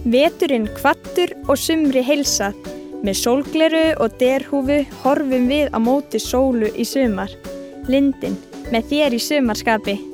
Veturinn kvaddur og sumri heilsað. Með sólgleru og derhúfu horfum við á móti sólu í sumar. Lindin með þér í sumarskapi.